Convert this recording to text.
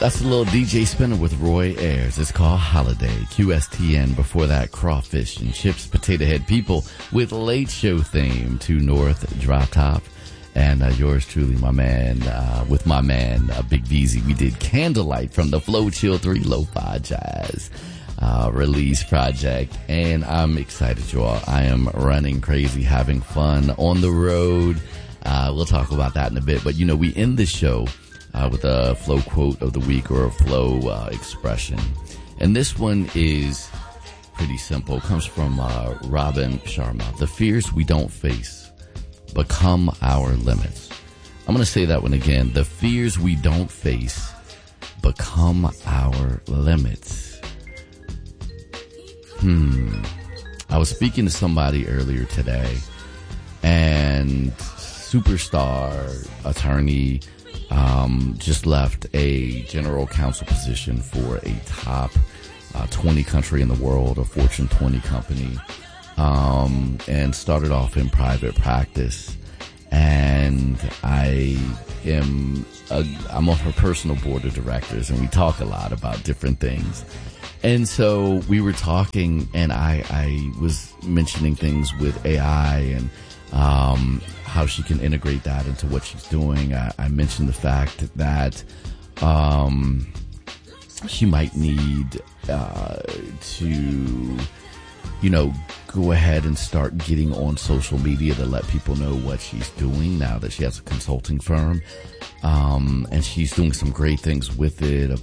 That's a little DJ Spinner with Roy Ayers. It's called Holiday. QSTN. Before that, Crawfish and Chips, Potato Head People with Late Show theme to North Drop Top. And yours truly, my man, with my man, Big Beezy. We did Candlelight from the Flow Chill 3 Lo-Fi Jazz release project. And I'm excited, y'all. I am running crazy, having fun on the road. We'll talk about that in a bit. But, you know, we end the show with a flow quote of the week or a flow expression. And this one is pretty simple. It comes from Robin Sharma. The fears we don't face become our limits. I'm going to say that one again. The fears we don't face become our limits. I was speaking to somebody earlier today, and superstar attorney just left a general counsel position for a top 20 country in the world, a Fortune 20 company, and started off in private practice. And I'm on her personal board of directors, and we talk a lot about different things. And so we were talking, and I was mentioning things with AI and how she can integrate that into what she's doing. I mentioned the fact that she might need to, you know, go ahead and start getting on social media to let people know what she's doing now that she has a consulting firm. And she's doing some great things with it